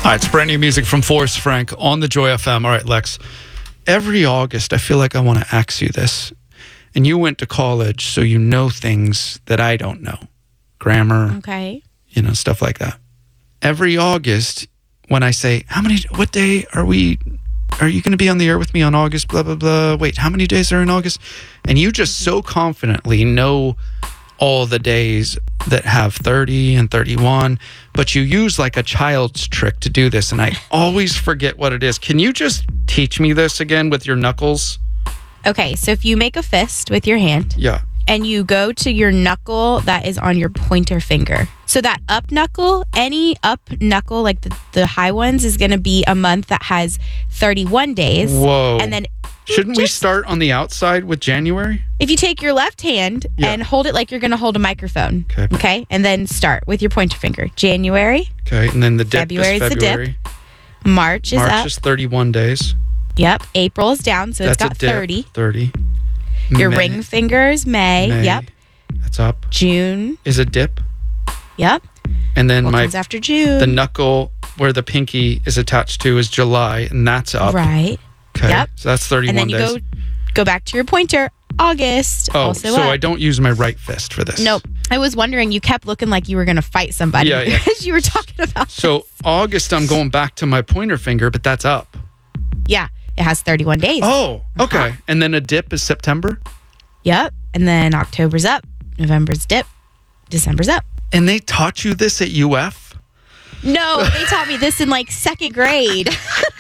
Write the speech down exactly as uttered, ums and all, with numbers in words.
All right, it's brand new music from Forrest Frank on the Joy F M. All right, Lex, every August, I feel like I want to ask you this. And you went to college, so you know things that I don't know. Grammar, Okay. you know, stuff like that. Every August, when I say, how many, what day are we, are you going to be on the air with me on August, blah, blah, blah. Wait, how many days are in August? And you just so confidently know all the days that have thirty and thirty-one, but you use like a child's trick to do this, and I always forget what it is. Can you just teach me this again with your knuckles? Okay, so if you make a fist with your hand Yeah. and you go to your knuckle that is on your pointer finger. So that up knuckle, any up knuckle, like the, the high ones, is going to be a month that has thirty-one days. Whoa. And then Shouldn't we just- start on the outside with January? if you take your left hand Yeah. and hold it like you're going to hold a microphone. Okay. Okay. And then start with your pointer finger. January, Okay, and then the dip February's is the dip. February. March is March up. is thirty-one days. Yep. April is down, so That's it's got a dip. thirty. thirty. Your May- ring finger is May. May. Yep. That's up. June. Is a dip. Yep. And then What my comes after June? the knuckle where the pinky is attached to is July, and that's up. Right. Okay. Yep. So that's thirty-one And then you days. go go back to your pointer. August. oh, also so up. I don't use my right fist for this. Nope. I was wondering, you kept looking like you were going to fight somebody Yeah, yeah. as you were talking about So this. August, I'm going back to my pointer finger, but that's up. Yeah, it has thirty-one days. Oh, okay. Uh-huh. And then a dip is September? Yep. And then October's up. November's dip. December's up. And they taught you this at U F? No, they taught me this in like second grade.